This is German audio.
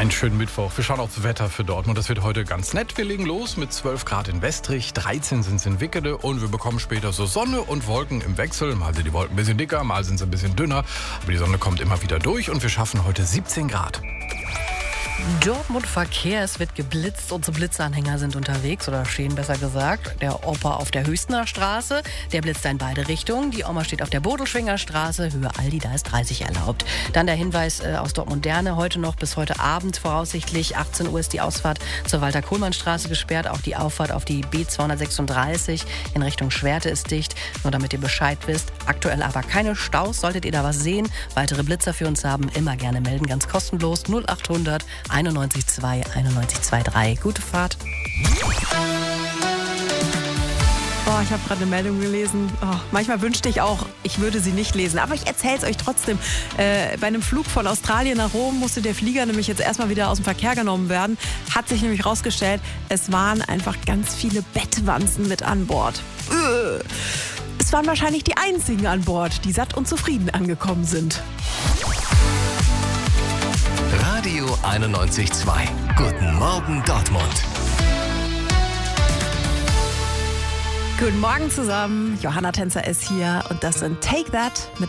Einen schönen Mittwoch. Wir schauen aufs Wetter für Dortmund. Das wird heute ganz nett. Wir legen los mit 12 Grad in Westrich, 13 sind es in Wickede und wir bekommen später so Sonne und Wolken im Wechsel. Mal sind die Wolken ein bisschen dicker, mal sind sie ein bisschen dünner. Aber die Sonne kommt immer wieder durch und wir schaffen heute 17 Grad. Dortmund Verkehr, es wird geblitzt. Unsere Blitzanhänger sind unterwegs oder stehen besser gesagt. Der Opa auf der Hüstener Straße, der blitzt in beide Richtungen. Die Oma steht auf der Bodelschwinger Straße, Höhe Aldi, da ist 30 erlaubt. Dann der Hinweis aus Dortmund-Derne, heute noch bis heute Abend voraussichtlich. 18 Uhr ist die Ausfahrt zur Walter-Kohlmann-Straße gesperrt. Auch die Auffahrt auf die B236 in Richtung Schwerte ist dicht. Nur damit ihr Bescheid wisst. Aktuell aber keine Staus. Solltet ihr da was sehen, weitere Blitzer für uns haben, immer gerne melden. Ganz kostenlos 0800 91 2 91 23. Gute Fahrt. Ich habe gerade eine Meldung gelesen. Manchmal wünschte ich auch, ich würde sie nicht lesen. Aber ich erzähle es euch trotzdem. Bei einem Flug von Australien nach Rom musste der Flieger nämlich jetzt erstmal wieder aus dem Verkehr genommen werden. Hat sich nämlich rausgestellt, es waren einfach ganz viele Bettwanzen mit an Bord. Es waren wahrscheinlich die einzigen an Bord, die satt und zufrieden angekommen sind. Radio 91.2. Guten Morgen Dortmund. Guten Morgen zusammen. Johanna Tänzer ist hier und das sind Take That mit